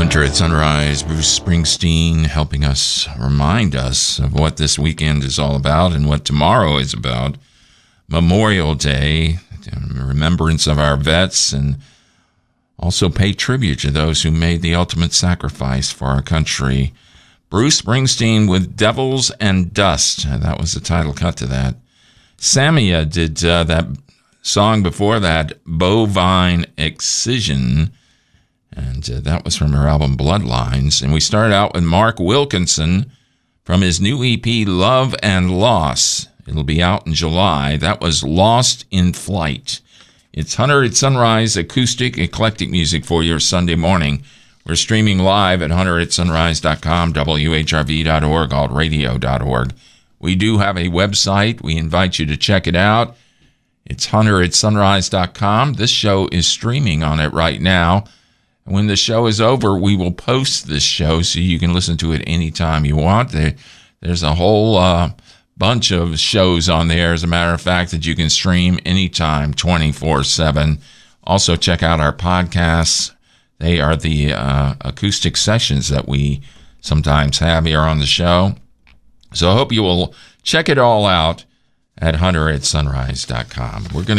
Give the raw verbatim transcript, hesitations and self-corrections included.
Hunter at Sunrise, Bruce Springsteen, helping us remind us of what this weekend is all about and what tomorrow is about. Memorial Day, remembrance of our vets, and also pay tribute to those who made the ultimate sacrifice for our country. Bruce Springsteen with Devils and Dust. That was the title cut to that. Samia did uh, that song before that, Bovine Excision. And uh, that was from her album Bloodlines. And we started out with Mark Wilkinson from his new E P, Love and Loss. It'll be out in July. That was Lost in Flight. It's Hunter at Sunrise acoustic eclectic music for your Sunday morning. We're streaming live at hunter at sunrise dot com, W H R V dot org, alt radio dot org. We do have a website. We invite you to check it out. It's hunter at sunrise dot com. This show is streaming on it right now. When the show is over, we will post this show so you can listen to it anytime you want. There, there's a whole uh, bunch of shows on there, as a matter of fact, that you can stream anytime, twenty-four seven. Also, check out our podcasts. They are the uh, acoustic sessions that we sometimes have here on the show. So I hope you will check it all out at hunter at sunrise dot com. We're going to